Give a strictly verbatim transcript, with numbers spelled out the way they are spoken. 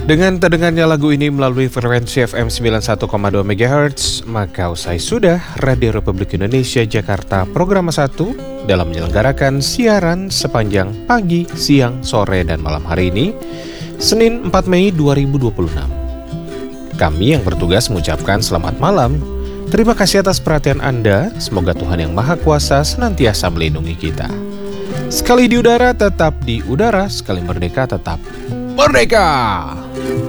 Dengan terdengarnya lagu ini melalui frekuensi F M sembilan puluh satu koma dua megahertz, maka usai sudah Radio Republik Indonesia Jakarta Program satu dalam menyelenggarakan siaran sepanjang pagi, siang, sore, dan malam hari ini, Senin empat Mei dua ribu dua puluh enam. Kami yang bertugas mengucapkan selamat malam. Terima kasih atas perhatian Anda. Semoga Tuhan Yang Maha Kuasa senantiasa melindungi kita. Sekali di udara tetap di udara, sekali merdeka tetap merdeka.